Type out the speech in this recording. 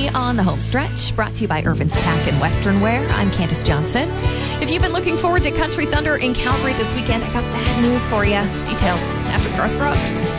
Country on the home stretch, brought to you by Irvin's Tack and Western Wear. I'm Candace Johnson. If you've been looking forward to Country Thunder in Calgary this weekend, I got bad news for you. Details after Garth Brooks.